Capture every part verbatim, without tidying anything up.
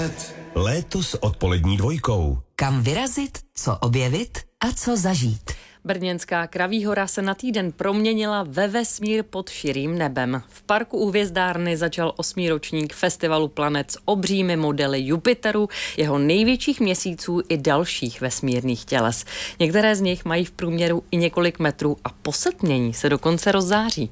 Pohled. Léto s odpolední dvojkou. Kam vyrazit, co objevit a co zažít. Brněnská Kraví hora se na týden proměnila ve vesmír pod širým nebem. V parku u Hvězdárny začal osmý ročník festivalu planet s obřími modely Jupiteru, jeho největších měsíců i dalších vesmírných těles. Některé z nich mají v průměru i několik metrů a po setmění se dokonce rozzáří.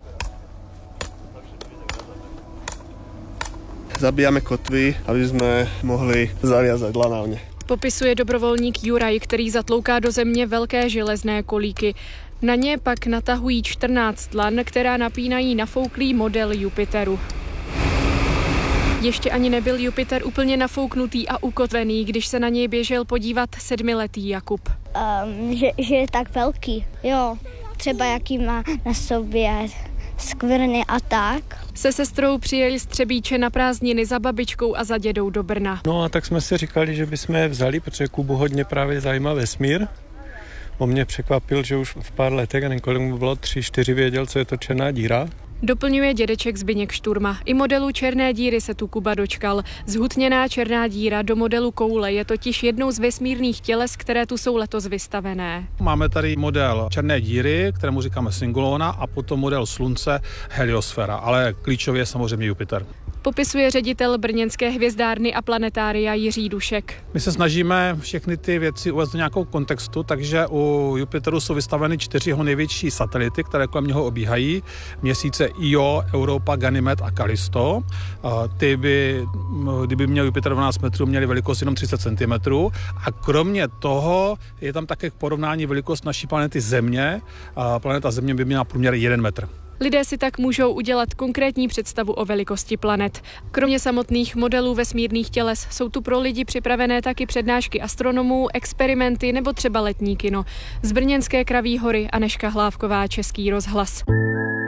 Zabíjame kotvy, aby jsme mohli zaviazať lanávne. Popisuje dobrovolník Juraj, který zatlouká do země velké železné kolíky. Na ně pak natahují čtrnáct lan, která napínají nafouklý model Jupiteru. Ještě ani nebyl Jupiter úplně nafouknutý a ukotvený, když se na něj běžel podívat sedmiletý Jakub. Um, že, že je tak velký, jo. Třeba jaký má na sobě skvrny a tak. Se sestrou přijeli z Třebíče na prázdniny za babičkou a za dědou do Brna. No a tak jsme si říkali, že bychom je vzali, protože Kubu hodně právě zajímá vesmír. On mě překvapil, že už v pár letech, a několik mu bylo tři, čtyři, věděl, co je to černá díra. Doplňuje dědeček Zbyněk Šturma. I modelu černé díry se tu Kuba dočkal. Zhutněná černá díra do modelu koule je totiž jednou z vesmírných těles, které tu jsou letos vystavené. Máme tady model černé díry, kterému říkáme Singulona, a potom model slunce Heliosféra, ale klíčově je samozřejmě Jupiter. Popisuje ředitel brněnské hvězdárny a planetária Jiří Dušek. My se snažíme všechny ty věci uvést do nějakou kontextu, takže u Jupiteru jsou vystaveny čtyři jeho největší satelity, které kolem něho obíhají. Měsíce Io, Europa, Ganymed a Callisto. Ty by, kdyby měl Jupiter dvanáct metrů, měly velikost jenom třicet centimetrů. A kromě toho je tam také k porovnání velikost naší planety Země. Planeta Země by měla průměr jeden metr. Lidé si tak můžou udělat konkrétní představu o velikosti planet. Kromě samotných modelů vesmírných těles jsou tu pro lidi připravené taky přednášky astronomů, experimenty nebo třeba letní kino. Z brněnské Kraví hory Anežka Hlávková, Český rozhlas.